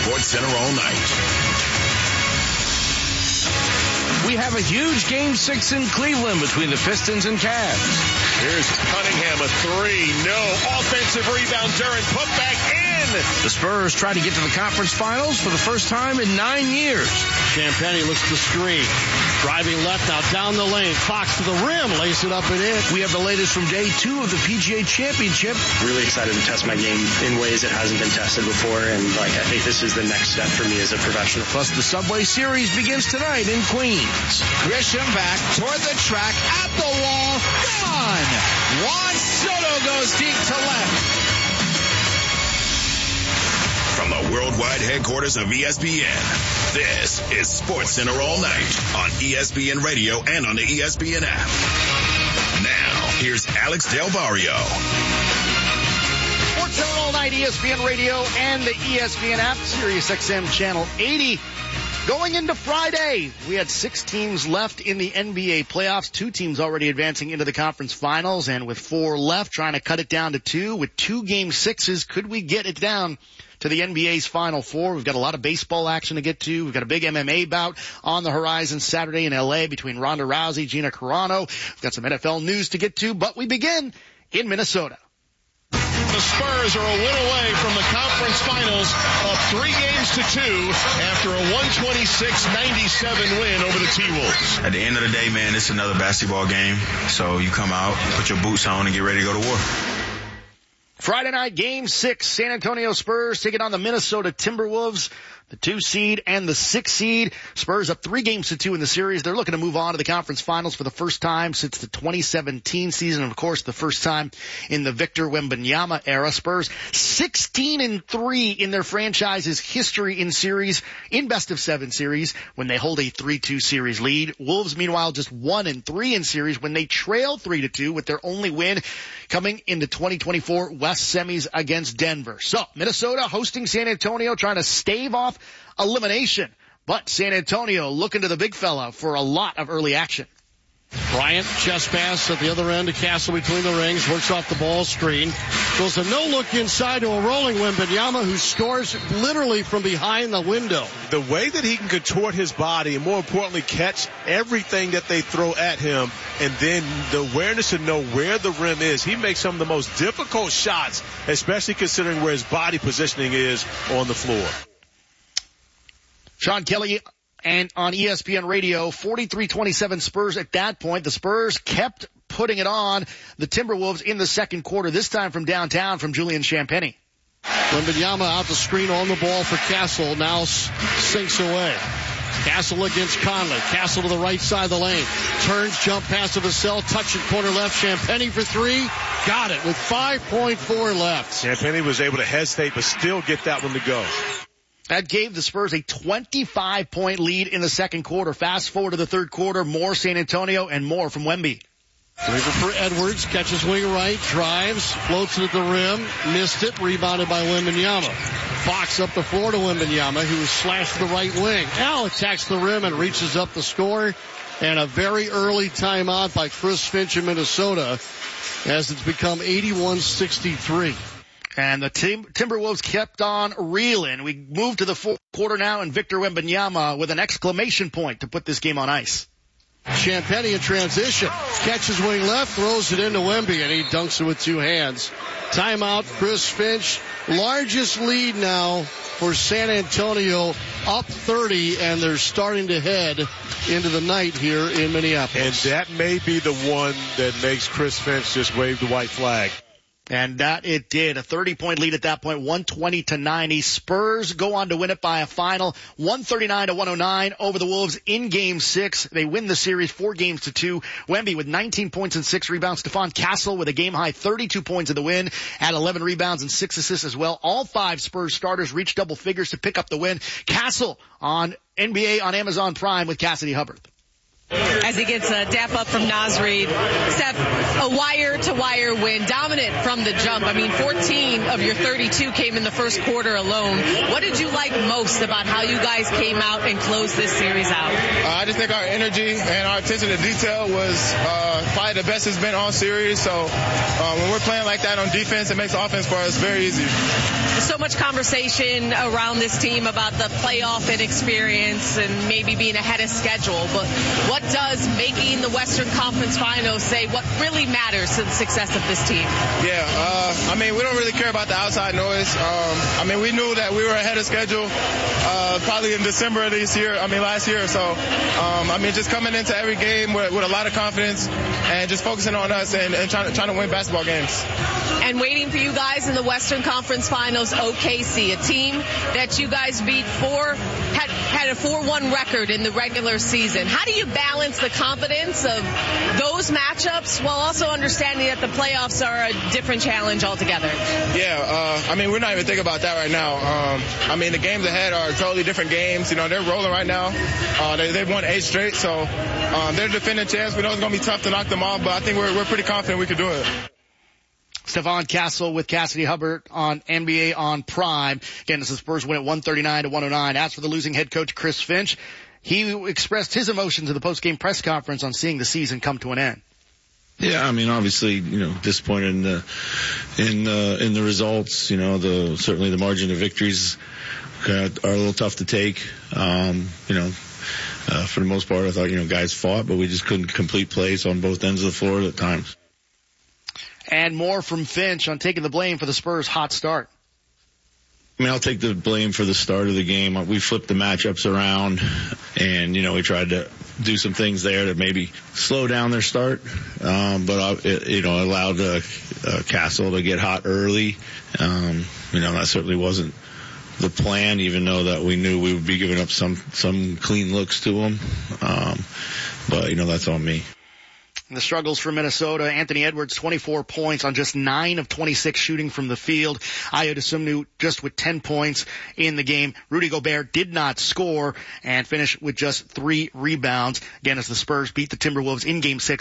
SportsCenter all night. We have a huge Game 6 in Cleveland between the Pistons and Cavs. Here's Cunningham, a three. No. Offensive rebound. Duren put back in. The Spurs try to get to the conference finals for the first time in 9 years. Champagnie looks to screen. Driving left now down the lane. Fox to the rim. Lace it up and in. We have the latest from day 2 of the PGA Championship. Really excited to test my game in ways it hasn't been tested before. And I think this is the next step for me as a professional. Plus the Subway Series begins tonight in Queens. Grisham back toward the track, at the wall, gone! Juan Soto goes deep to left. From the worldwide headquarters of ESPN, this is SportsCenter all night on ESPN Radio and on the ESPN app. Now, here's Alex Del Barrio. SportsCenter all night, ESPN Radio and the ESPN app, Sirius XM Channel 80. Going into Friday, we had 6 teams left in the NBA playoffs, 2 teams already advancing into the conference finals, and with 4 left, trying to cut it down to 2 with 2 Game 6s. Could we get it down to the NBA's Final Four? We've got a lot of baseball action to get to. We've got a big MMA bout on the horizon Saturday in LA between Ronda Rousey, Gina Carano. We've got some NFL news to get to, but we begin in Minnesota. The Spurs are a win away from the conference finals, up 3 games to 2 after a 126-97 win over the T-Wolves. At the end of the day, man, it's another basketball game. So you come out, put your boots on, and get ready to go to war. Friday night, Game 6, San Antonio Spurs taking on the Minnesota Timberwolves, the 2 seed and the 6 seed. Spurs up 3 games to 2 in the series. They're looking to move on to the conference finals for the first time since the 2017 season, and of course the first time in the Victor Wembanyama era. Spurs 16-3 in their franchise's history in series, in best of 7 series, when they hold a 3-2 series lead. Wolves, meanwhile, just 1-3 in series when they trail 3-2, with their only win coming in the 2024 West semis against Denver. So Minnesota hosting San Antonio, trying to stave off elimination, but San Antonio looking to the big fella for a lot of early action. Bryant, chest pass at the other end to Castle between the rings, works off the ball screen, goes a no-look inside to a rolling Wembanyama, who scores literally from behind the window. The way that he can contort his body and, more importantly, catch everything that they throw at him, and then the awareness to know where the rim is. He makes some of the most difficult shots, especially considering where his body positioning is on the floor. Sean Kelly and on ESPN Radio, 43-27 Spurs at that point. The Spurs kept putting it on the Timberwolves in the second quarter, this time from downtown from Julian Champagnie. Wembanyama out the screen on the ball for Castle, now sinks away. Castle against Conley. Castle to the right side of the lane. Turns, jump pass to Vassell, touching corner left. Champagnie for 3. Got it with 5.4 left. Champagnie was able to hesitate but still get that one to go. That gave the Spurs a 25-point lead in the second quarter. Fast forward to the third quarter, more San Antonio and more from Wemby. Dribble for Edwards, catches wing right, drives, floats it at the rim, missed it, rebounded by Wembanyama. Fox up the floor to Wembanyama, who was slashed to the right wing. Now attacks the rim and reaches up the score. And a very early timeout by Chris Finch in Minnesota, as it's become 81-63. And the Timberwolves kept on reeling. We move to the fourth quarter now, and Victor Wembanyama with an exclamation point to put this game on ice. Champagnie in transition. Catches wing left, throws it into Wemby, and he dunks it with 2 hands. Timeout, Chris Finch. Largest lead now for San Antonio, up 30, and they're starting to head into the night here in Minneapolis. And that may be the one that makes Chris Finch just wave the white flag. And that it did. A 30-point lead at that point, 120-90. Spurs go on to win it by a final 139-109 over the Wolves in Game 6. They win the series 4 games to 2. Wemby with 19 points and 6 rebounds. Stephon Castle with a game-high 32 points in the win, had 11 rebounds and 6 assists as well. All 5 Spurs starters reached double figures to pick up the win. Castle on NBA on Amazon Prime with Cassidy Hubbard. As he gets a dap up from Naz Reid. Steph, a wire-to-wire win, dominant from the jump. I mean, 14 of your 32 came in the first quarter alone. What did you like most about how you guys came out and closed this series out? I just think our energy and our attention to detail was probably the best it's been all series. So when we're playing like that on defense, it makes offense for us very easy. There's so much conversation around this team about the playoff inexperience and maybe being ahead of schedule, but what does making the Western Conference Finals say what really matters to the success of this team? Yeah, I mean, we don't really care about the outside noise. I mean, we knew that we were ahead of schedule probably in December of last year or so. I mean, just coming into every game with a lot of confidence and just focusing on us and trying to win basketball games. And waiting for you guys in the Western Conference Finals, OKC, a team that you guys beat had a 4-1 record in the regular season. How do you balance the confidence of those matchups while also understanding that the playoffs are a different challenge altogether? Yeah, I mean, we're not even thinking about that right now. I mean, the games ahead are totally different games. You know, they're rolling right now. They've won 8 straight, so they're defending champs. We know it's going to be tough to knock them off, but I think we're pretty confident we can do it. Stephon Castle with Cassidy Hubbard on NBA on Prime. Again, this is Spurs win at 139-109. As for the losing head coach, Chris Finch, he expressed his emotions in the post-game press conference on seeing the season come to an end. Yeah, I mean, obviously, you know, disappointed in the results. You know, certainly the margin of victories are a little tough to take. You know, for the most part, I thought, you know, guys fought, but we just couldn't complete plays on both ends of the floor at times. And more from Finch on taking the blame for the Spurs' hot start. I mean, I'll take the blame for the start of the game. We flipped the matchups around, and, you know, we tried to do some things there to maybe slow down their start. But it allowed Castle to get hot early. You know, that certainly wasn't the plan, even though that we knew we would be giving up some clean looks to them. But, you know, that's on me. The struggles for Minnesota. Anthony Edwards, 24 points on just 9 of 26 shooting from the field. Ayo Dosunmu just with 10 points in the game. Rudy Gobert did not score and finished with just 3 rebounds. Again, as the Spurs beat the Timberwolves in Game 6,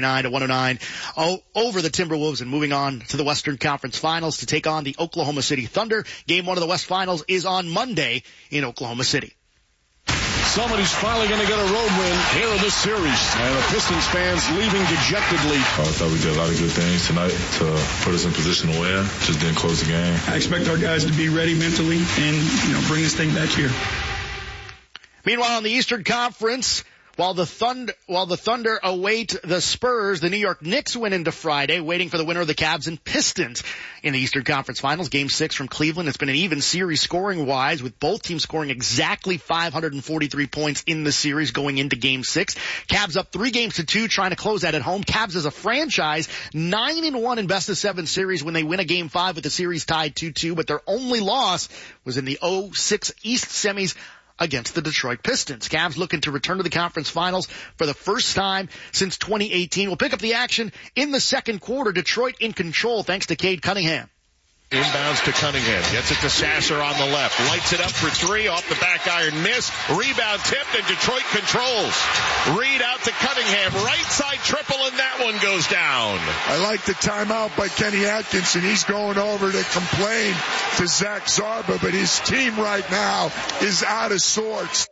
139-109 over the Timberwolves, and moving on to the Western Conference Finals to take on the Oklahoma City Thunder. Game 1 of the West Finals is on Monday in Oklahoma City. Somebody's finally going to get a road win here in this series. And the Pistons fans leaving dejectedly. I thought we did a lot of good things tonight to put us in position to win. Just didn't close the game. I expect our guys to be ready mentally and, you know, bring this thing back here. Meanwhile, in the Eastern Conference, while the Thunder await the Spurs, the New York Knicks went into Friday, waiting for the winner of the Cavs and Pistons in the Eastern Conference Finals. Game 6 from Cleveland. It's been an even series scoring-wise, with both teams scoring exactly 543 points in the series going into Game 6. Cavs up 3-2, trying to close that at home. Cavs as a franchise, 9-1 in best-of-7 series when they win a Game 5 with the series tied 2-2, but their only loss was in the 0-6 East semis against the Detroit Pistons. Cavs looking to return to the conference finals for the first time since 2018. We'll pick up the action in the second quarter. Detroit in control thanks to Cade Cunningham. Inbounds to Cunningham. Gets it to Sasser on the left. Lights it up for 3. Off the back iron. Miss. Rebound tipped, and Detroit controls. Reed out to Cunningham. Right side triple, and that one goes down. I like the timeout by Kenny Atkinson. He's going over to complain to Zach Zarba, but his team right now is out of sorts.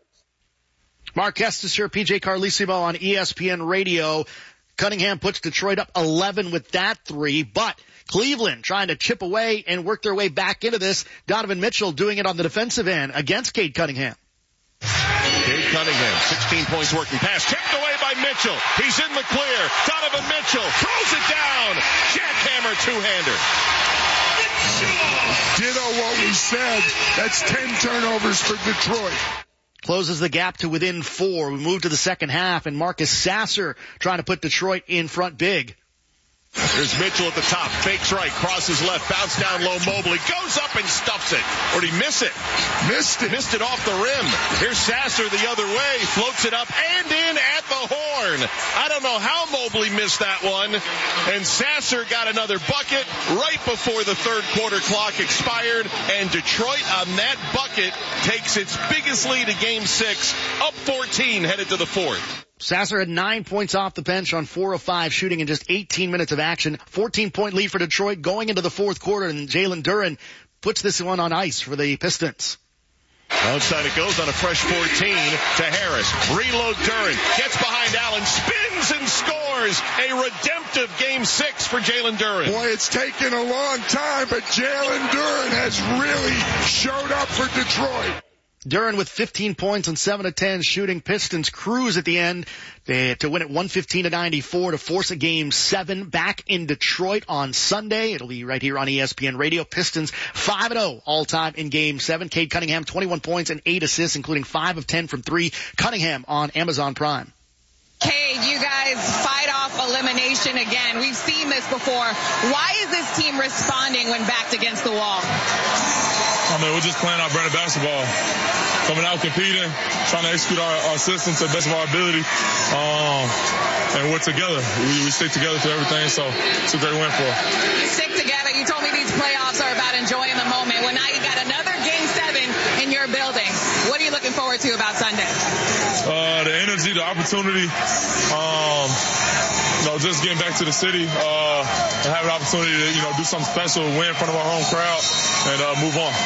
Mark Estes here, PJ Carlesimo on ESPN Radio. Cunningham puts Detroit up 11 with that 3, but Cleveland trying to chip away and work their way back into this. Donovan Mitchell doing it on the defensive end against Cade Cunningham. Cade Cunningham, 16 points working pass. Tipped away by Mitchell. He's in the clear. Donovan Mitchell throws it down. Jackhammer two-hander. Ditto what we said. That's 10 turnovers for Detroit. Closes the gap to within 4. We move to the second half, and Marcus Sasser trying to put Detroit in front big. There's Mitchell at the top, fakes right, crosses left, bounce down low, Mobley goes up and stuffs it. Or did he miss it? Missed it off the rim. Here's Sasser the other way, floats it up and in at the horn. I don't know how Mobley missed that one. And Sasser got another bucket right before the third quarter clock expired. And Detroit on that bucket takes its biggest lead of Game 6, up 14, headed to the fourth. Sasser had 9 points off the bench on 4 of 5 shooting in just 18 minutes of action. 14-point lead for Detroit going into the fourth quarter, and Jalen Duren puts this one on ice for the Pistons. Outside it goes on a fresh 14 to Harris. Reload Duren. Gets behind Allen. Spins and scores. A redemptive game 6 for Jalen Duren. Boy, it's taken a long time, but Jalen Duren has really showed up for Detroit. Duren with 15 points on 7 of 10 shooting. Pistons cruise at the end to win it 115-94 to force a game 7 back in Detroit on Sunday. It'll be right here on ESPN Radio. Pistons 5-0 all time in game 7. Cade Cunningham 21 points and 8 assists, including 5 of 10 from 3. Cunningham on Amazon Prime. Cade, you guys fight off elimination again. We've seen this before. Why is this team responding when backed against the wall? I mean, we're just playing our brand of basketball. Coming out, competing, trying to execute our system to the best of our ability. And we're together. We stick together through everything, so it's a great win for us. You stick together. You told me these playoffs are about enjoying the moment. Well, now you got another Game 7 in your building. What are you looking forward to about Sunday? The energy, the opportunity, just getting back to the city and having an opportunity to, do something special, win in front of our home crowd, and move on.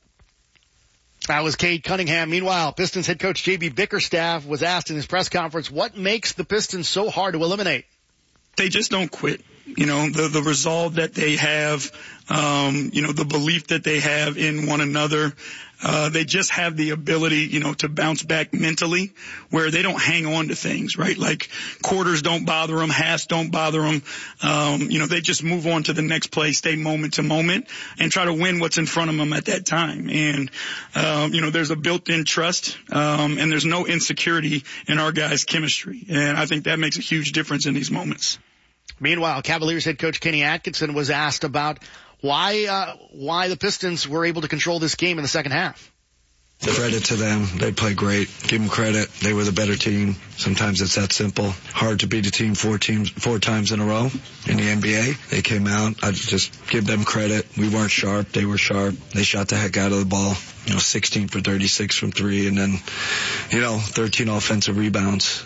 That was Cade Cunningham. Meanwhile, Pistons head coach J.B. Bickerstaff was asked in his press conference, what makes the Pistons so hard to eliminate? They just don't quit. The resolve that they have, the belief that they have in one another. They just have the ability, to bounce back mentally where they don't hang on to things, right? Like quarters don't bother them, halves don't bother them. They just move on to the next play, stay moment to moment and try to win what's in front of them at that time. And, there's a built-in trust, and there's no insecurity in our guys' chemistry. And I think that makes a huge difference in these moments. Meanwhile, Cavaliers head coach Kenny Atkinson was asked about why the Pistons were able to control this game in the second half. Credit to them. They played great. Give them credit. They were the better team. Sometimes it's that simple. Hard to beat a team four times in a row in the NBA. They came out. I just give them credit. We weren't sharp. They were sharp. They shot the heck out of the ball. 16 for 36 from 3 and then, 13 offensive rebounds,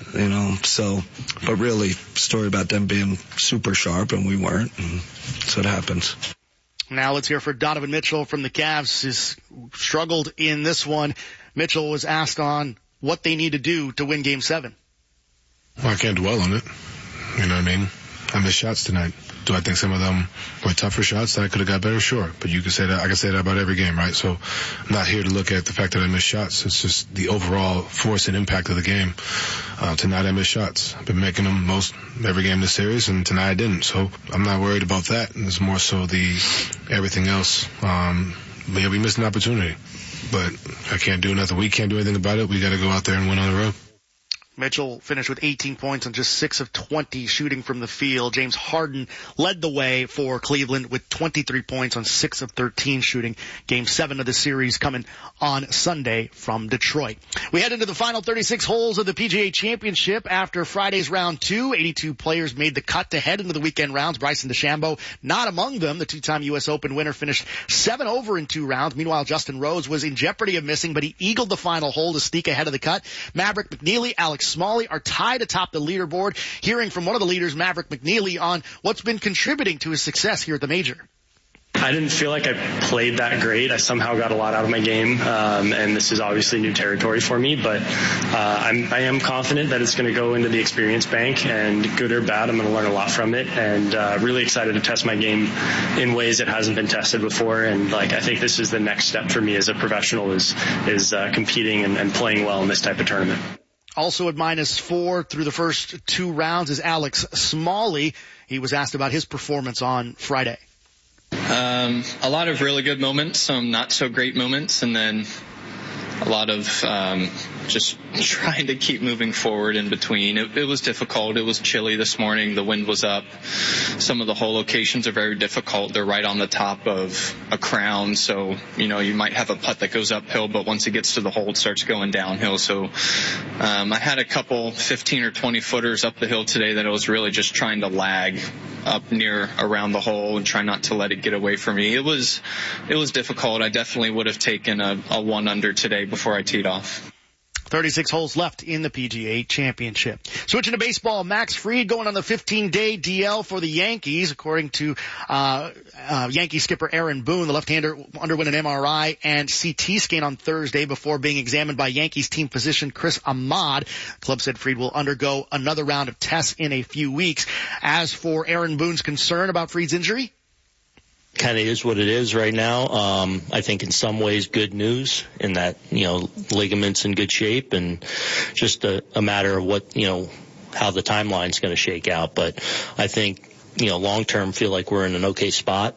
but really story about them being super sharp and we weren't. And that's what happens. Now let's hear for Donovan Mitchell from the Cavs. He's struggled in this one. Mitchell was asked on what they need to do to win Game 7. Well, I can't dwell on it. You know what I mean? I missed shots tonight. Do I think some of them were tougher shots that I could have got better? Sure. But you can say that, I can say that about every game, right? So I'm not here to look at the fact that I missed shots. It's just the overall force and impact of the game. Tonight I missed shots. I've been making them most every game this series, and tonight I didn't. So I'm not worried about that. It's more so the everything else. We missed an opportunity, but I can't do nothing. We can't do anything about it. We got to go out there and win on the road. Mitchell finished with 18 points on just 6 of 20 shooting from the field. James Harden led the way for Cleveland with 23 points on 6 of 13 shooting. Game 7 of the series coming on Sunday from Detroit. We head into the final 36 holes of the PGA Championship after Friday's round 2. 82 players made the cut to head into the weekend rounds. Bryson DeChambeau not among them. The two-time U.S. Open winner finished 7 over in 2 rounds. Meanwhile, Justin Rose was in jeopardy of missing, but he eagled the final hole to sneak ahead of the cut. Maverick McNeely, Alex Smalley are tied atop the leaderboard. Hearing from one of the leaders, Maverick McNeely, on what's been contributing to his success here at the major. I didn't feel like I played that great. I somehow got a lot out of my game, and this is obviously new territory for me, but I am confident that it's going to go into the experience bank, and good or bad, I'm going to learn a lot from it, and really excited to test my game in ways it hasn't been tested before, and I think this is the next step for me as a professional is competing and playing well in this type of tournament. Also at -4 through the first 2 rounds is Alex Smalley. He was asked about his performance on Friday. A lot of really good moments, some not so great moments, and then a lot of just trying to keep moving forward in between. It was difficult. It was chilly this morning. The wind was up. Some of the hole locations are very difficult. They're right on the top of a crown, so you might have a putt that goes uphill, but once it gets to the hole, it starts going downhill. So I had a couple 15 or 20 footers up the hill today that I was really just trying to lag up near around the hole and try not to let it get away from me. It was difficult. I definitely would have taken a 1 under today before I teed off. 36 holes left in the PGA Championship. Switching to baseball, Max Fried going on the 15-day DL for the Yankees. According to Yankee skipper Aaron Boone, the left-hander underwent an MRI and CT scan on Thursday before being examined by Yankees team physician Chris Ahmad. The club said Fried will undergo another round of tests in a few weeks. As for Aaron Boone's concern about Fried's injury, kind of is what it is right now. I think in some ways good news in that, ligaments in good shape and just a matter of what, how the timeline's going to shake out. But I think, long term feel like we're in an okay spot.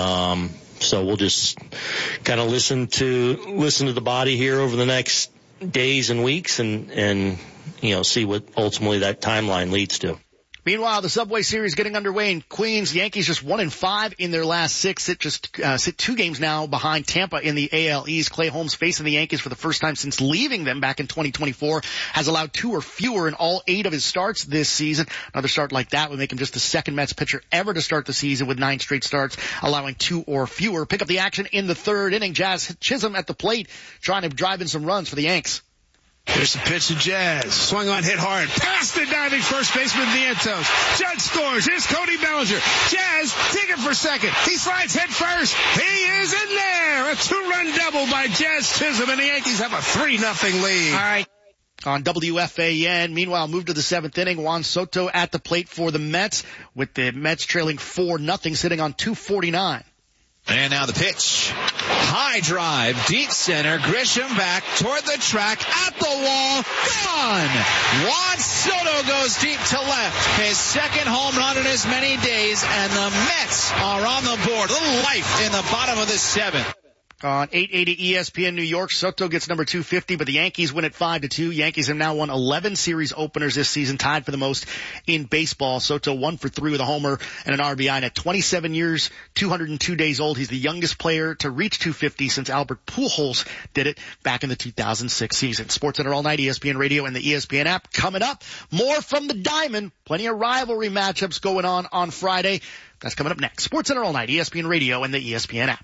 So we'll just kind of listen to the body here over the next days and weeks and see what ultimately that timeline leads to. Meanwhile, the Subway Series getting underway in Queens. The Yankees just 1-5 in their last 6. Sit 2 games now behind Tampa in the AL East. Clay Holmes facing the Yankees for the first time since leaving them back in 2024 has allowed 2 or fewer in all 8 of his starts this season. Another start like that would make him just the second Mets pitcher ever to start the season with 9 straight starts, allowing 2 or fewer. Pick up the action in the 3rd inning. Jazz Chisholm at the plate trying to drive in some runs for the Yanks. Here's the pitch to Jazz. Swung on, hit hard. Past the diving first baseman Vientos. Judge scores. Here's Cody Bellinger. Jazz digging for second. He slides head first. He is in there. A 2-run double by Jazz Chisholm, and the Yankees have a 3-0 lead. All right. On WFAN, meanwhile, moved to the 7th inning. Juan Soto at the plate for the Mets, with the Mets trailing 4-0, sitting on 249. And now the pitch. High drive, deep center. Grisham back toward the track, at the wall, gone. Juan Soto goes deep to left. His second home run in as many days, and the Mets are on the board. A little life in the bottom of the 7th. On 880 ESPN New York, Soto gets number 250, but the Yankees win at 5-2. Yankees have now won 11 series openers this season, tied for the most in baseball. Soto 1 for 3 with a homer and an RBI. And at 27 years, 202 days old, he's the youngest player to reach 250 since Albert Pujols did it back in the 2006 season. SportsCenter all night, ESPN Radio and the ESPN app. Coming up, more from the Diamond. Plenty of rivalry matchups going on Friday. That's coming up next. SportsCenter all night, ESPN Radio and the ESPN app.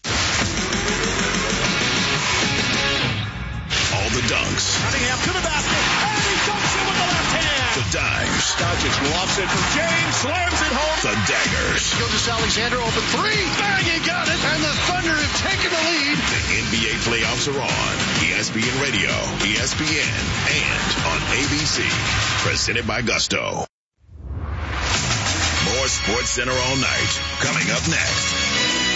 All the dunks. Cunningham to the basket, and he dunks it with the left hand. The dimes. Doncic lofts it from James, slams it home. The daggers. Gilgeous-Alexander open 3. Bang, he got it, and the Thunder have taken the lead. The NBA playoffs are on. ESPN Radio, ESPN, and on ABC. Presented by Gusto. More SportsCenter all night. Coming up next.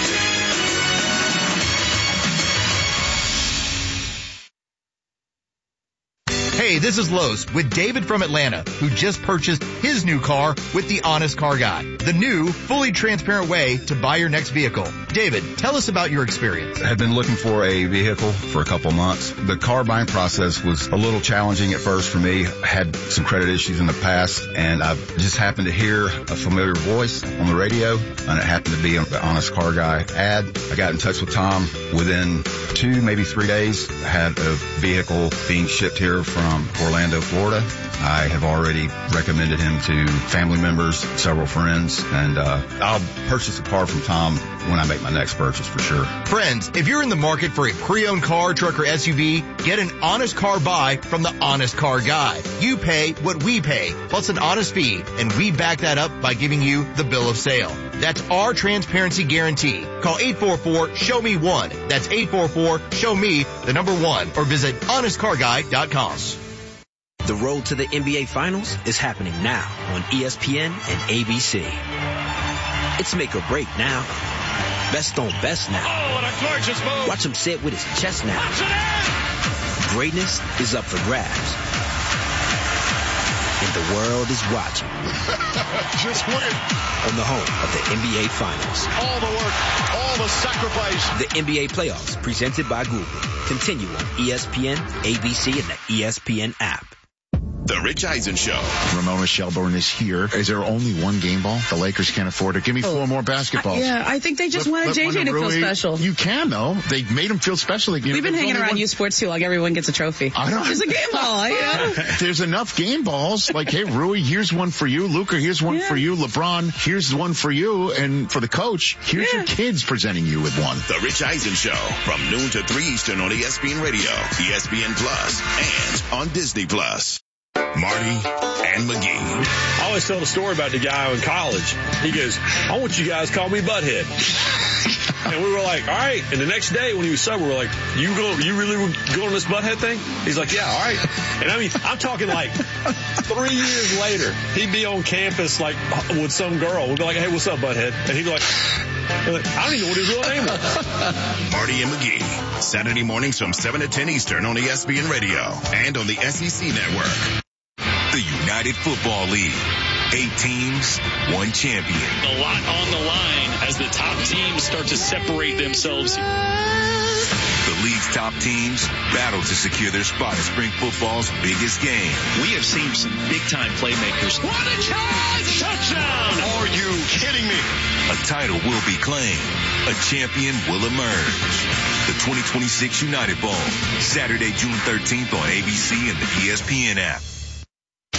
Hey, this is Los with David from Atlanta, who just purchased his new car with the Honest Car Guy, the new, fully transparent way to buy your next vehicle. David, tell us about your experience. I had been looking for a vehicle for a couple months. The car buying process was a little challenging at first for me. I had some credit issues in the past, and I just happened to hear a familiar voice on the radio, and it happened to be the Honest Car Guy ad. I got in touch with Tom. Within 2, maybe 3 days, I had a vehicle being shipped here from Orlando, Florida. I have already recommended him to family members, several friends, and I'll purchase a car from Tom when I make my next purchase for sure. Friends, if you're in the market for a pre-owned car, truck, or SUV, get an honest car buy from the Honest Car Guy. You pay what we pay, plus an honest fee, and we back that up by giving you the bill of sale. That's our transparency guarantee. Call 844-SHOW-ME-1. That's 844-SHOW-ME, the number 1, or visit honestcarguy.com. The road to the NBA Finals is happening now on ESPN and ABC. It's make or break now. Best on best now. Oh, what a gorgeous move. Watch him say it with his chest now. Greatness is up for grabs. And the world is watching. Just win. On the home of the NBA Finals. All the work, all the sacrifice. The NBA Playoffs, presented by Google. Continue on ESPN, ABC, and the ESPN app. The Rich Eisen Show. Ramona Shelburne is here. Is there only one game ball? The Lakers can't afford it. Give me 4 more basketballs. Yeah, I think they just wanted JJ to feel special. You can, though. They made him feel special. We've been hanging around U Sports too, like everyone gets a trophy. I know. There's a game ball, you know? There's enough game balls. Like, hey, Rui, here's one for you. Luka, here's one for you. LeBron, here's one for you. And for the coach, here's your kids presenting you with one. The Rich Eisen Show from noon to 3 Eastern on ESPN Radio, ESPN Plus, and on Disney Plus. Marty and McGee. I always tell the story about the guy in college. He goes, I want you guys to call me Butthead. And we were like, all right. And the next day when he was sober, we're like, you really were going on this Butthead thing? He's like, yeah, all right. And I mean, I'm talking like 3 years later, he'd be on campus like with some girl. We'd be like, hey, what's up, Butthead? And he'd be like, I don't even know what his real name was. Marty and McGee, Saturday mornings from 7 to 10 Eastern on ESPN Radio and on the SEC Network. The United Football League. 8 teams, 1 champion. A lot on the line as the top teams start to separate themselves. The league's top teams battle to secure their spot in spring football's biggest game. We have seen some big-time playmakers. What a charge! Touchdown! Are you kidding me? A title will be claimed. A champion will emerge. The 2026 United Bowl, Saturday, June 13th on ABC and the ESPN app.